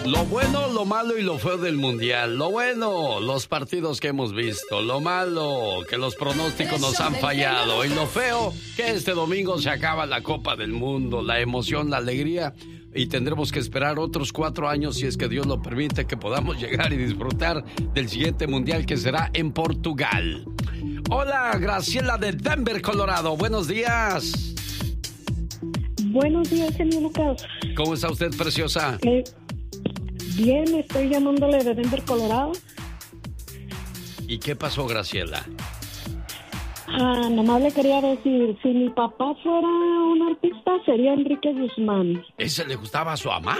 Lo bueno, lo malo y lo feo del Mundial. Lo bueno, los partidos que hemos visto. Lo malo, que los pronósticos nos han fallado. Y lo feo, que este domingo se acaba la Copa del Mundo. La emoción, la alegría. Y tendremos que esperar otros 4 años, si es que Dios lo permite, que podamos llegar y disfrutar del siguiente Mundial, que será en Portugal. Hola, Graciela de Denver, Colorado. Buenos días. Buenos días, señor Lucas. ¿Cómo está usted, preciosa? Bien, estoy llamándole de Denver, Colorado. ¿Y qué pasó, Graciela? Nomás le quería decir, si mi papá fuera un artista, sería Enrique Guzmán. ¿Ese le gustaba a su mamá?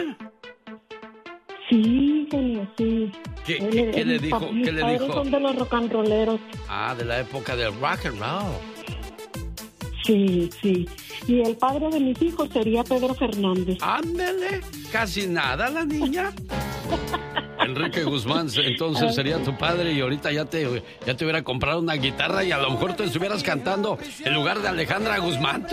Sí, genio, sí. ¿Qué le dijo? ¿Qué le dijo? Son de los rock and rolleros. De la época del rock and roll. Sí, sí. Y el padre de mis hijos sería Pedro Fernández. Ándele, casi nada la niña. Enrique Guzmán, entonces sería tu padre y ahorita ya te hubiera comprado una guitarra y a lo mejor tú estuvieras cantando en lugar de Alejandra Guzmán, ¿tú?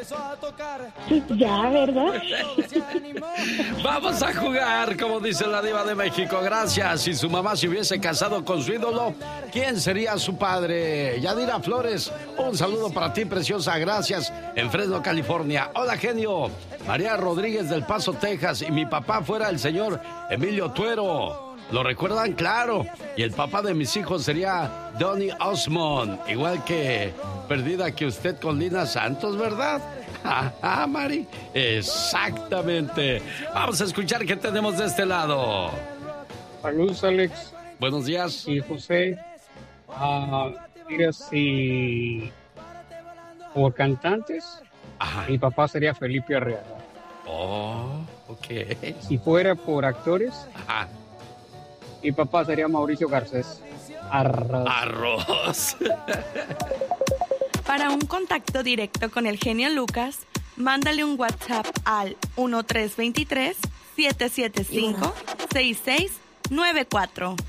Ya, ¿verdad? Vamos a jugar, como dice la diva de México. Gracias. Si su mamá se hubiese casado con su ídolo, ¿quién sería su padre? Yadira Flores, un saludo para ti, preciosa. Gracias. En Fresno, California. Hola, genio. María Rodríguez del Paso, Texas. Y mi papá fuera el señor Emilio Tuero. ¿Lo recuerdan? Claro. Y el papá de mis hijos sería Donny Osmond. Igual que perdida que usted con Lina Santos, ¿verdad? Mari. Exactamente. Vamos a escuchar qué tenemos de este lado. Saludos, Alex. Buenos días. Y José. Mira, si por cantantes, mi papá sería Felipe Arreaza. Oh, ok. Si fuera por actores, mi papá sería Mauricio Garcés. Arroz. Para un contacto directo con el genio Lucas, mándale un WhatsApp al 1323-775-6694.